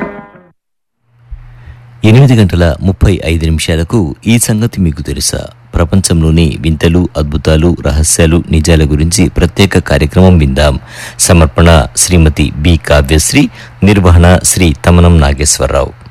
8:35 ఈ సంగతి మీకు తెలుసా, ప్రపంచంలోని వింతలు, అద్భుతాలు, రహస్యాలు, నిజాల గురించి ప్రత్యేక కార్యక్రమం విందాం. సమర్పణ శ్రీమతి బి కావ్యశ్రీ, నిర్వహణ శ్రీ తమనం నాగేశ్వరరావు.